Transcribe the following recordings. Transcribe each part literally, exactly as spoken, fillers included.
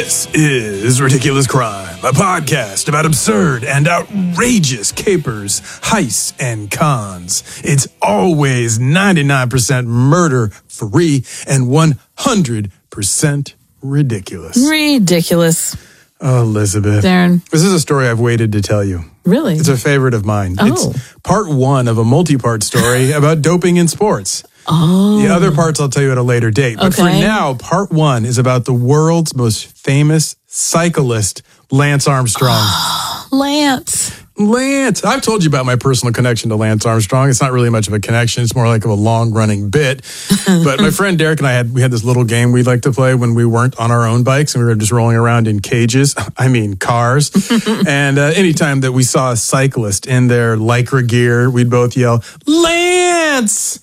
This is Ridiculous Crime, a podcast about absurd and outrageous capers, heists, and cons. It's always ninety-nine percent murder-free and one hundred percent ridiculous. Ridiculous. Oh, Elizabeth. Darren. This is a story I've waited to tell you. Really? It's a favorite of mine. Oh. It's part one of a multi-part story about doping in sports. Oh. The other parts I'll tell you at a later date. But Okay. for now, part one is about the world's most famous cyclist, Lance Armstrong. Lance. Lance. I've told you about my personal connection to Lance Armstrong. It's not really much of a connection. It's more like of a long-running bit. But my friend Derek and I had we had this little game we'd like to play when we weren't on our own bikes and we were just rolling around in cages. I mean, cars. And uh, anytime that we saw a cyclist in their Lycra gear, we'd both yell, "Lance!"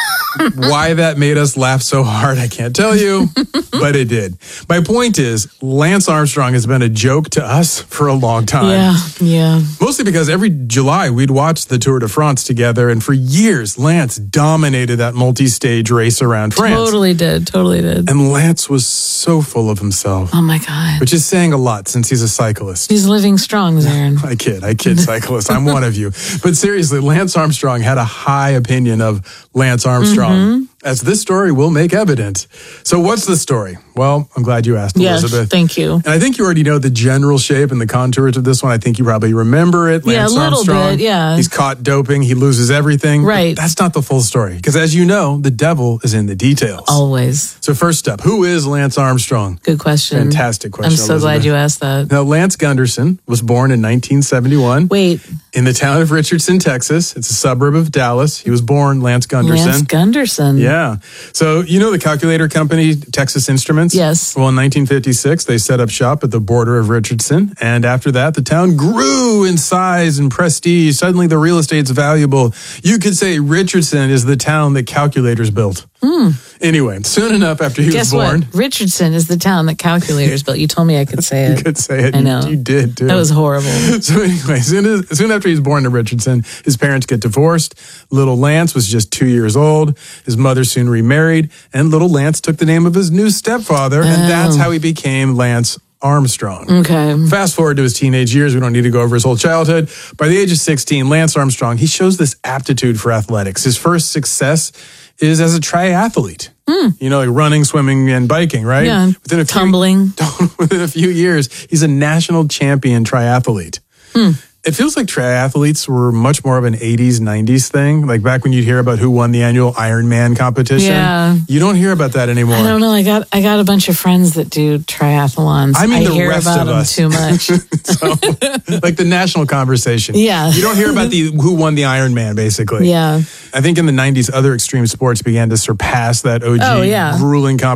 Why that made us laugh so hard, I can't tell you, but it did. My point is, Lance Armstrong has been a joke to us for a long time. Yeah, yeah. Mostly because every July we'd watch the Tour de France together, and for years, Lance dominated that multi-stage race around France. Totally did. Totally did. And Lance was so full of himself, Oh, my God. which is saying a lot since he's a cyclist. He's living strong, Darren. I kid, I kid, cyclist. I'm one of you. But seriously, Lance Armstrong had a high opinion of Lance Armstrong, Mm-hmm. as this story will make evident. So what's the story? Well, I'm glad you asked, Yes, Elizabeth. thank you. And I think you already know the general shape and the contours of this one. I think you probably remember it. Yeah, Lance a little Armstrong, bit, yeah. He's caught doping. He loses everything. But Right. that's not the full story. Because as you know, the devil is in the details. Always. So first step, who is Lance Armstrong? Good question. Fantastic question, I'm so Elizabeth. glad you asked that. Now, Lance Gunderson was born in nineteen seventy-one. Wait, In the town of Richardson, Texas. It's a suburb of Dallas. He was born Lance Gunderson. Lance Gunderson. Yeah. So, you know the calculator company, Texas Instruments? Yes. Well, in nineteen fifty-six, they set up shop at the border of Richardson. And after that, the town grew in size and prestige. Suddenly, the real estate's valuable. You could say Richardson is the town that calculators built. Anyway, soon enough after he Hmm. Guess was born, what? Richardson is the town that calculators built. You told me I could say it. you could say it. I You- know. You, did, too. That was horrible. So anyway, soon, as, soon after he's born to Richardson, his parents get divorced. Little Lance was just two years old. His mother soon remarried, and little Lance took the name of his new stepfather, and that's how he became Lance Armstrong. Okay. Fast forward to his teenage years. We don't need to go over his whole childhood. By the age of sixteen, Lance Armstrong, he shows this aptitude for athletics. His first success is as a triathlete. You know, like running, swimming, and biking, right? Yeah. Within a few, Tumbling. within a few years, he's a national champion triathlete. It feels like triathletes were much more of an eighties, nineties thing. Like back when you'd hear about who won the annual Ironman competition. Yeah. You don't hear about that anymore. I don't know. I got I got a bunch of friends that do triathlons. I mean, the hear rest about of them us. too much. So, like the national conversation. Yeah. You don't hear about the who won the Ironman, basically. Yeah. I think in the nineties, other extreme sports began to surpass that O G Oh, yeah. grueling competition.